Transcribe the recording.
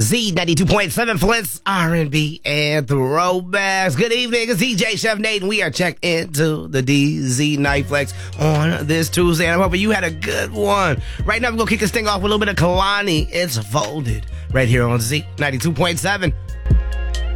Z92.7 Flint's R&B and throwbacks. Good evening, it's DJ Chef Nate, and we are checked into the DZ Night Flex on this Tuesday. And I'm hoping you had a good one. Right now, we're going to kick this thing off with a little bit of Kalani. It's Folded right here on Z92.7